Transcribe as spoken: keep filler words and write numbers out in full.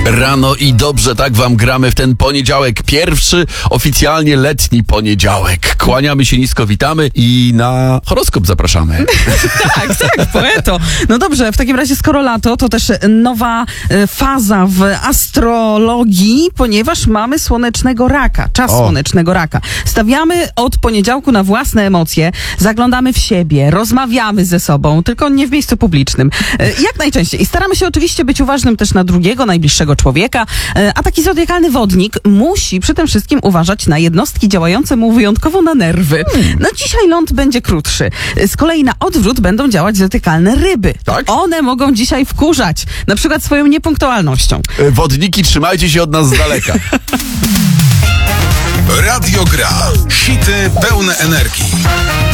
Rano i dobrze tak wam gramy w ten poniedziałek. Pierwszy oficjalnie letni poniedziałek. Kłaniamy się nisko, witamy i na horoskop zapraszamy. Tak, tak, poeto. No dobrze, w takim razie skoro lato, to też nowa e, faza w astrologii, ponieważ mamy słonecznego raka, czas O. słonecznego raka. Stawiamy od poniedziałku na własne emocje, zaglądamy w siebie, rozmawiamy ze sobą, tylko nie w miejscu publicznym. E, jak najczęściej. I staramy się oczywiście być uważnym też na drugiego, najbliższego człowieka, e, a taki zodiakalny wodnik musi przy tym wszystkim uważać na jednostki działające mu wyjątkowo na nerwy. No dzisiaj ląd będzie krótszy. Z kolei na odwrót będą działać zodiakalne ryby. Tak? One mogą dzisiaj wkurzać, na przykład swoją niepunktualnością. Wodniki, trzymajcie się od nas z daleka. Radio Gra. Hity pełne energii.